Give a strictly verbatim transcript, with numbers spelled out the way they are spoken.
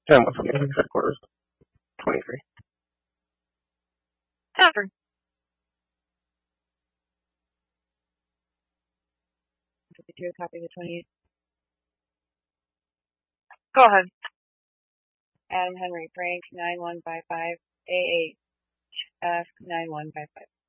And what's the headquarters? twenty-three. Catherine. fifty-two, copy the twenty-eight. Go ahead. Adam Henry Frank, nine one five five, A H F nine one five five.